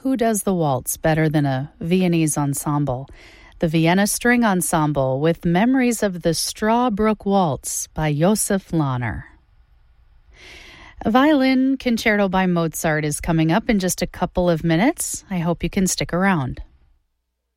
who does the waltz better than a Viennese ensemble? The Vienna String Ensemble with Memories of the Strawbrook Waltz by Josef Lahner. A violin concerto by Mozart is coming up in just a couple of minutes. I hope you can stick around.